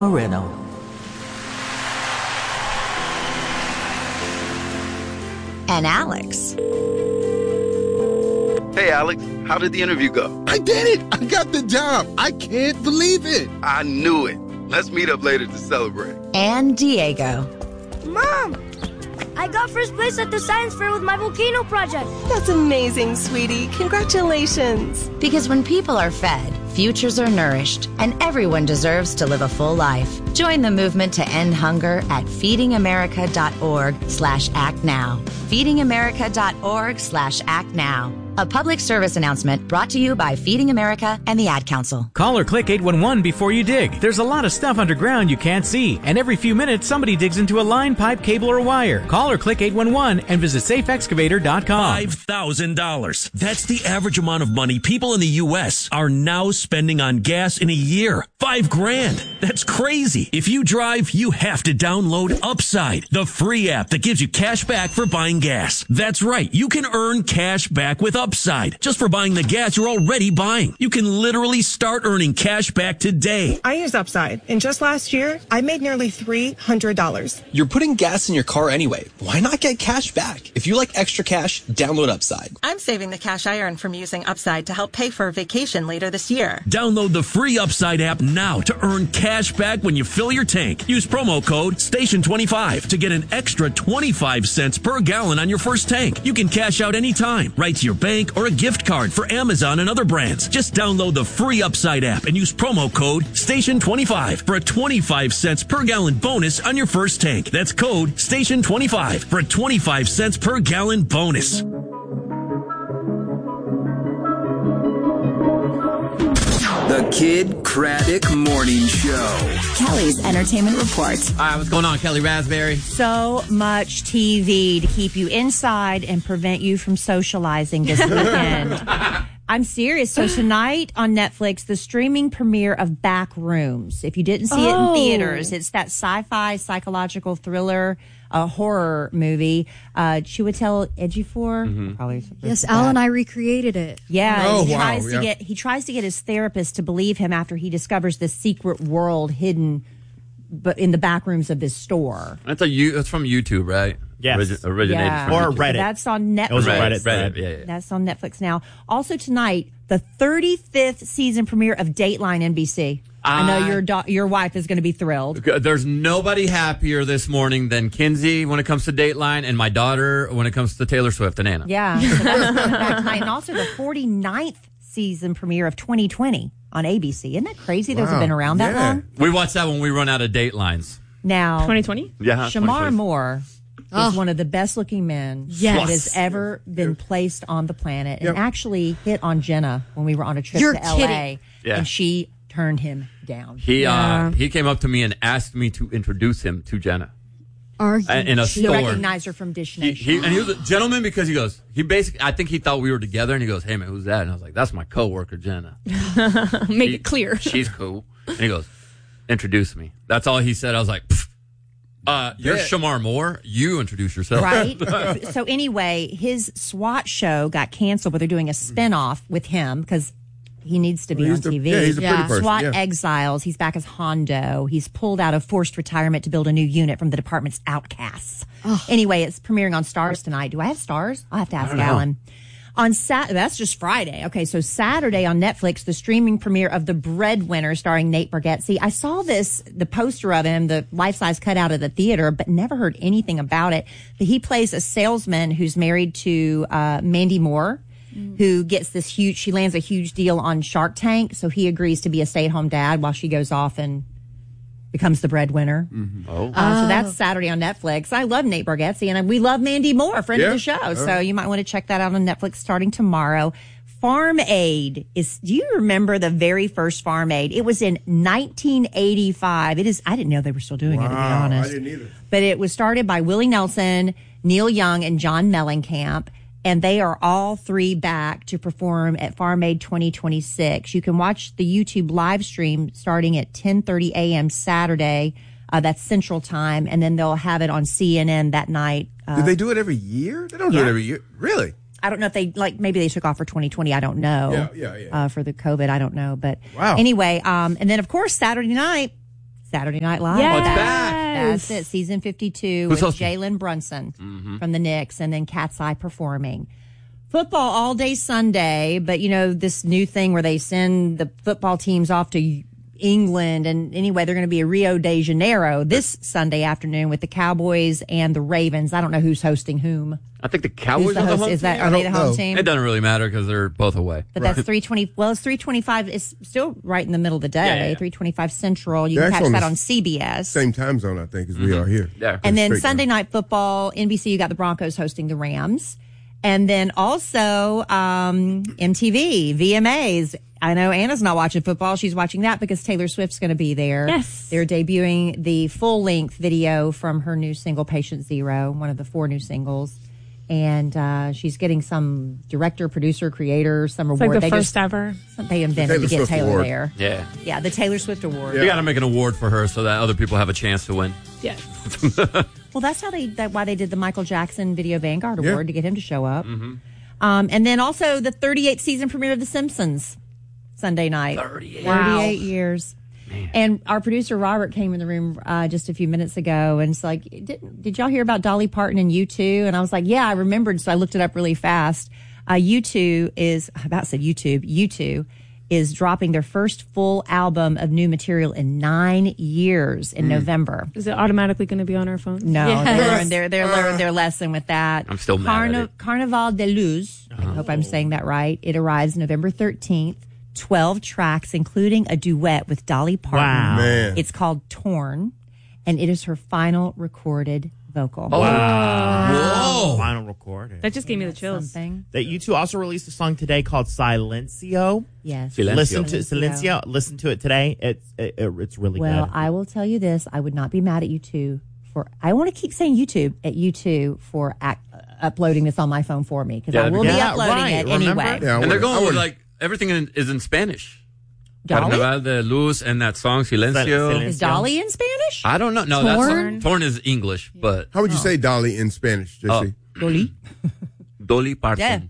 Moreno. And Alex. Hey, Alex, how did the interview go? I did it! I got the job! I can't believe it! I knew it. Let's meet up later to celebrate. And Diego. Mom! I got first place at the science fair with my volcano project. That's amazing, sweetie. Congratulations. Because when people are fed, futures are nourished, and everyone deserves to live a full life. Join the movement to end hunger at feedingamerica.org/actnow. feedingamerica.org/actnow. A public service announcement brought to you by Feeding America and the Ad Council. Call or click 811 before you dig. There's a lot of stuff underground you can't see, and every few minutes somebody digs into a line, pipe, cable, or wire. Call or click 811 and visit safeexcavator.com. $5,000. That's the average amount of money people in the U.S. are now spending on gas in a year. $5,000. That's crazy. If you drive, you have to download Upside, the free app that gives you cash back for buying gas. That's right. You can earn cash back with Upside just for buying the gas you're already buying. You can literally start earning cash back today. I use Upside, and just last year, I made nearly $300. You're putting gas in your car anyway. Why not get cash back? If you like extra cash, download Upside. I'm saving the cash I earn from using Upside to help pay for a vacation later this year. Download the free Upside app now to earn cash back when you fill your tank. Use promo code STATION25 to get an extra 25 cents per gallon on your first tank. You can cash out anytime, right to your bank or a gift card for Amazon and other brands. Just download the free Upside app and use promo code STATION25 for a 25 cents per gallon bonus on your first tank. That's code STATION25 for a 25 cents per gallon bonus. The Kid Craddock Morning Show. Kelly's Entertainment Report. All right, what's going on, Kelly Raspberry? So much TV to keep you inside and prevent you from socializing this weekend. I'm serious. So tonight on Netflix, the streaming premiere of Backrooms. If you didn't see it in theaters, it's that sci-fi psychological thriller, a horror movie. Chiwetel Ejiofor. Probably yes, Al and I recreated it. Yeah, he tries to get his therapist to believe him after he discovers this secret world hidden, but in the back rooms of this store. That's from YouTube, right? Yes. Originated from or YouTube. Reddit. That's on Netflix. It was Reddit. Yeah. That's on Netflix now. Also tonight, the 35th season premiere of Dateline NBC. I know your wife is going to be thrilled. There's nobody happier this morning than Kinsey when it comes to Dateline and my daughter when it comes to Taylor Swift and Anna. Yeah. So that's coming back tonight. And also the 49th season premiere of 2020 on ABC. Isn't that crazy? Those have been around that long. We watch that when we run out of Datelines. Now, 2020? Yeah. Shamar Moore is one of the best looking men that has ever been placed on the planet, and actually hit on Jenna when we were on a trip to LA, and she turned him down. He came up to me and asked me to introduce him to Jenna. In a store. You recognize her from Dish Nation. He was a gentleman because I think he thought we were together, and he goes, "Hey man, who's that?" And I was like, "That's my coworker, Jenna." Make it clear. She's cool. And he goes, "Introduce me." That's all he said. I was like, you're Shamar Moore. You introduce yourself. Right. So anyway, his SWAT show got canceled, but they're doing a spinoff with him because he needs to be on TV. He's a pretty person. SWAT exiles. He's back as Hondo. He's pulled out of forced retirement to build a new unit from the department's outcasts. Anyway, it's premiering on Stars tonight. Do I have Stars? I'll have to ask Alan. On that's just Friday. Okay, so Saturday on Netflix, the streaming premiere of The Breadwinner starring Nate Bargatze. I saw the poster of him, the life-size cutout of the theater, but never heard anything about it. But he plays a salesman who's married to Mandy Moore, who gets she lands a huge deal on Shark Tank, so he agrees to be a stay-at-home dad while she goes off and becomes the breadwinner. So that's Saturday on Netflix. I love Nate Bargatze, and we love Mandy Moore, friend of the show. So you might want to check that out on Netflix starting tomorrow. Farm Aid do you remember the very first Farm Aid? It was in 1985. I didn't know they were still doing it, to be honest. I didn't either. But it was started by Willie Nelson, Neil Young, and John Mellencamp. And they are all three back to perform at Farm Aid 2026. You can watch the YouTube live stream starting at 10:30 a.m. Saturday. That's Central Time. And then they'll have it on CNN that night. Do they do it every year? They don't do it every year. Really? I don't know if maybe they took off for 2020. I don't know. Yeah. For the COVID, I don't know. But anyway, and then, of course, Saturday night, Saturday Night Live. Yes. Oh, it's back. That's it. Season 52 Who's with hosting? Jalen Brunson from the Knicks, and then Cat's Eye performing. Football all day Sunday, but this new thing where they send the football teams off to England, and anyway, they're going to be in Rio de Janeiro this Sunday afternoon with the Cowboys and the Ravens. I don't know who's hosting whom. I think the Cowboys are the home team. Are they the home team? It doesn't really matter because they're both away. But that's 3:20. Well, it's 3:25. It's still right in the middle of the day. Yeah. 3:25 Central. You They're can catch actually that on on CBS. Same time zone, I think, as we are here. Yeah. And then Straight Sunday down. Night Football, NBC, you got the Broncos hosting the Rams. And then also MTV, VMAs. I know Anna's not watching football. She's watching that because Taylor Swift's going to be there. Yes. They're debuting the full-length video from her new single, Patient Zero, one of the 4 new singles. And she's getting some director, producer, creator, some It's award. like the first ever. They invented The to get Taylor Swift Taylor Award. there. Yeah. Yeah, the Taylor Swift Award. You got to make an award for her so that other people have a chance to win. Yeah. Well, that's why they did the Michael Jackson Video Vanguard Award, Yeah. to get him to show up. And then also the 38th season premiere of The Simpsons Sunday night. 38 years. Man. And our producer Robert came in the room just a few minutes ago and it's like, did y'all hear about Dolly Parton and U2? And I was like, yeah, I remembered. So I looked it up really fast. U2 is dropping their first full album of new material in 9 years in November. Is it automatically going to be on our phone? No, Yes. they learned their lesson with that. I'm still mad at it. Carnaval de Luz. I hope I'm saying that right. It arrives November 13th. 12 tracks, including a duet with Dolly Parton. Wow. Man. It's called Torn, and it is her final recorded vocal. Oh. Whoa. Final recorded. That just gave me the chills. Something. That U2 also released a song today called Silencio. Yes. Silencio. Listen to it today. It's really Well, good. I will tell you this. I would not be mad at U2 for, I want to keep saying YouTube at U2 for uploading this on my phone for me, because I will be uploading it remember? anyway. Yeah, And they're I going with would- like everything is in Spanish. Dolly? Carnaval de Luz and that song Silencio. Is Dolly in Spanish? I don't know. No, Torn? that's Torn is English, but How would you say Dolly in Spanish, Jesse? Dolly? Dolly Parton.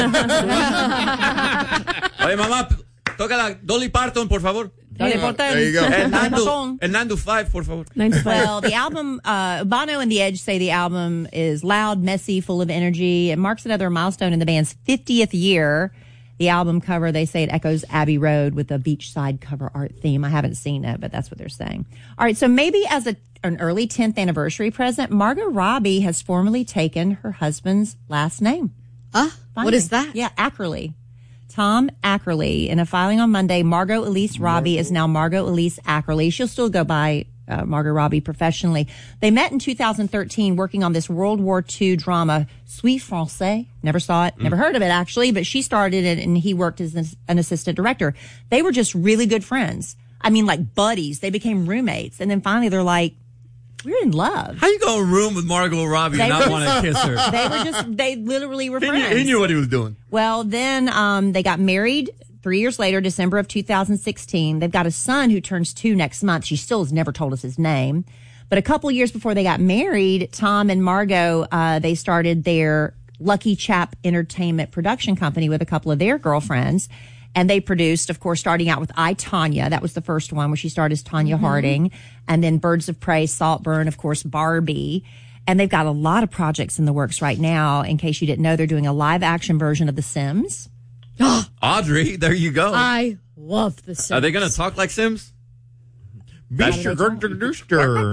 Oye, mamá, toca la Dolly Parton, por favor. Dolly Parton. There you go. Nando 5, por favor. Well, the album, Bono and The Edge say the album is loud, messy, full of energy. It marks another milestone in the band's 50th year. The album cover, they say it echoes Abbey Road with a beachside cover art theme. I haven't seen it, but that's what they're saying. All right, so maybe as an early 10th anniversary present, Margot Robbie has formally taken her husband's last name. What is that? Yeah, Ackerley. Tom Ackerley. In a filing on Monday, Margot Elise Robbie is now Margot Elise Ackerley. She'll still go by Margot Robbie professionally. They met in 2013 working on this World War II drama, Suis Français. Never saw it, never heard of it actually, but she started it and he worked as an assistant director. They were just really good friends. I mean, like buddies. They became roommates. And then finally they're like, we're in love. How you go in a room with Margot Robbie and not want to kiss her? They literally were friends. He knew what he was doing. Well, then they got married 3 years later, December of 2016. They've got a son who turns 2 next month. She still has never told us his name. But a couple years before they got married, Tom and Margot, they started their Lucky Chap Entertainment production company with a couple of their girlfriends. And they produced, of course, starting out with I, Tonya. That was the first one where she starred as Tonya Harding. And then Birds of Prey, Saltburn, of course, Barbie. And they've got a lot of projects in the works right now. In case you didn't know, they're doing a live action version of The Sims. Audrey, there you go. I love The Sims. Are they going to talk like Sims? And Subtitles.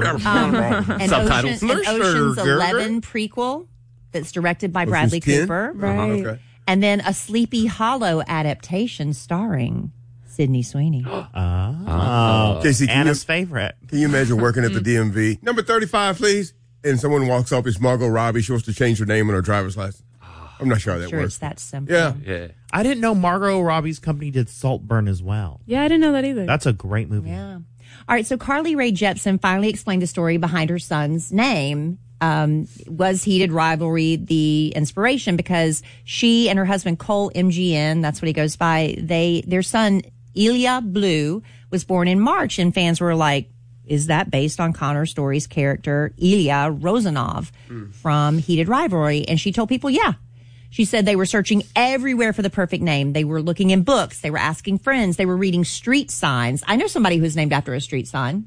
Ocean's 11 prequel that's directed by Bradley 10? Cooper. Right. Okay. And then a Sleepy Hollow adaptation starring Sydney Sweeney. JC, Anna's favorite. Can you imagine working at the DMV? Number 35, please. And someone walks up, it's Margot Robbie. She wants to change her name on her driver's license. I'm not sure how that Sure, works. it's that simple. Yeah. I didn't know Margot Robbie's company did Saltburn as well. Yeah, I didn't know that either. That's a great movie. Yeah. All right, so Carly Rae Jepsen finally explained the story behind her son's name. Was Heated Rivalry the inspiration? Because she and her husband Cole MGN, that's what he goes by, their son Ilya Blue was born in March, and fans were like, is that based on Connor Story's character Ilya Rozanov from Heated Rivalry? And she told people, yeah. She said they were searching everywhere for the perfect name. They were looking in books. They were asking friends. They were reading street signs. I know somebody who's named after a street sign.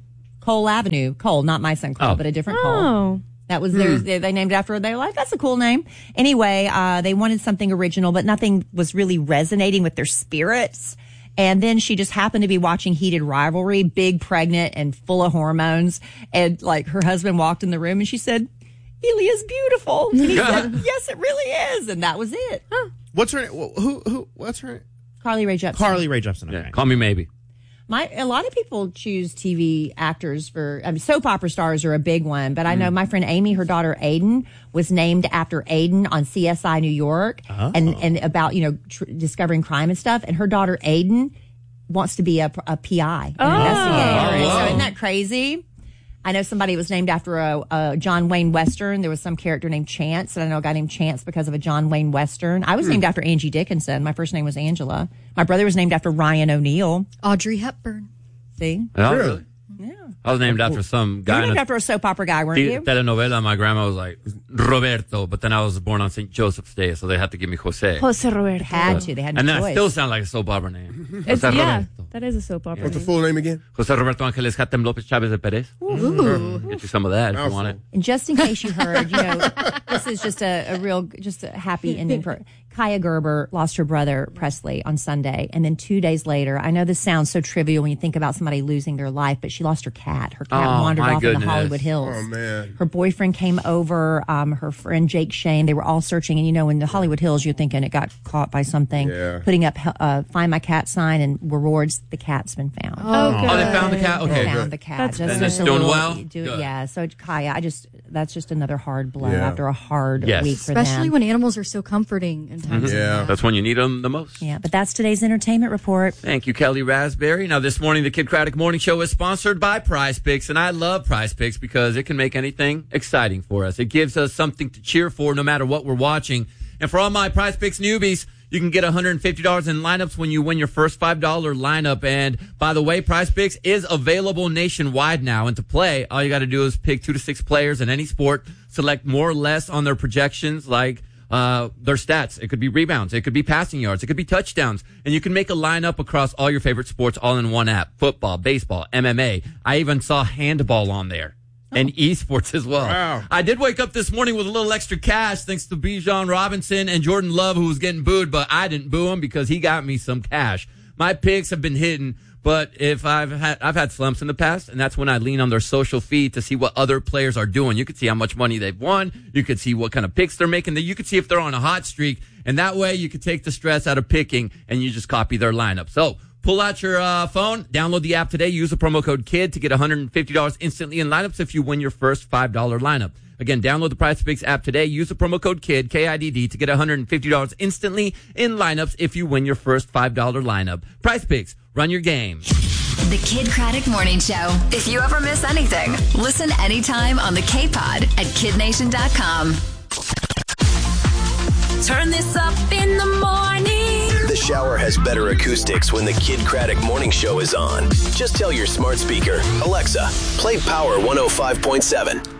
Cole Avenue. Cole, not my son Cole, but a different Cole. That was theirs. They named it after her. They were like, that's a cool name. Anyway, they wanted something original, but nothing was really resonating with their spirits. And then she just happened to be watching Heated Rivalry, big, pregnant, and full of hormones. And like her husband walked in the room and she said, Elia's beautiful. And he said, yes, it really is. And that was it. What's her name? What's her name? Carly Rae Jepsen. Carly Rae Jepsen. Okay. Yeah, call me maybe. A lot of people choose TV actors for, soap opera stars are a big one, but I know my friend Amy, her daughter Aiden, was named after Aiden on CSI New York and about, discovering crime and stuff. And her daughter Aiden wants to be a PI, an investigator. So isn't that crazy? I know somebody was named after a John Wayne Western. There was some character named Chance, and I know a guy named Chance because of a John Wayne Western. I was named after Angie Dickinson. My first name was Angela. My brother was named after Ryan O'Neal. Audrey Hepburn. See? Oh, really? Yeah. I was named after some guy. You were named after a soap opera guy, weren't you? Telenovela. My grandma was like Roberto, but then I was born on St. Joseph's Day, so they had to give me Jose. Jose Roberto. They had to. They had no and then choice. I still sound like a soap opera name. It's, Jose yeah, Roberto. that is a soap opera. What's the full name again? Jose Roberto Angeles Hatem Lopez Chavez de Perez. Ooh. Get you some of that if you want it. And just in case you heard, this is just a happy ending for Kaya Gerber lost her brother Presley on Sunday, and then 2 days later, I know this sounds so trivial when you think about somebody losing their life, but she lost her cat. Her cat wandered off in the Hollywood Hills. Oh man! Her boyfriend came over. Her friend Jake Shane. They were all searching, and in the Hollywood Hills, you're thinking it got caught by something. Yeah. Putting up "Find My Cat" sign and rewards. The cat's been found. Oh, good. Oh, they found the cat? Okay, They good. found the cat. That's Just good. And it's a doing little- well? Yeah. So Kaya, that's just another hard blow Yeah. after a hard Yes. week for Especially them. when animals are so comforting in times Yeah. like that. That's when you need them the most. Yeah, but that's today's entertainment report. Thank you, Kelly Raspberry. Now, this morning, the Kid Craddock Morning Show is sponsored by Prize Picks, and I love Prize Picks because it can make anything exciting for us. It gives us something to cheer for no matter what we're watching. And for all my Prize Picks newbies, you can get $150 in lineups when you win your first $5 lineup. And by the way, Prize Picks is available nationwide now. And to play, all you got to do is pick 2 to 6 players in any sport, select more or less on their projections, like their stats. It could be rebounds. It could be passing yards. It could be touchdowns. And you can make a lineup across all your favorite sports all in one app. Football, baseball, MMA. I even saw handball on there. And esports as well. Wow. I did wake up this morning with a little extra cash thanks to Bijan Robinson and Jordan Love, who was getting booed, but I didn't boo him because he got me some cash. My picks have been hidden, but if I've had slumps in the past, and that's when I lean on their social feed to see what other players are doing. You could see how much money they've won. You could see what kind of picks they're making. You could see if they're on a hot streak, and that way you could take the stress out of picking and you just copy their lineup. So pull out your phone, download the app today, use the promo code KID to get $150 instantly in lineups if you win your first $5 lineup. Again, download the Prize Picks app today, use the promo code KID, K-I-D-D, to get $150 instantly in lineups if you win your first $5 lineup. Prize Picks, run your game. The Kid Craddock Morning Show. If you ever miss anything, listen anytime on the K-Pod at KidNation.com. Turn this up in the morning. The shower has better acoustics when the Kid Craddock Morning Show is on. Just tell your smart speaker, Alexa, play Power 105.7.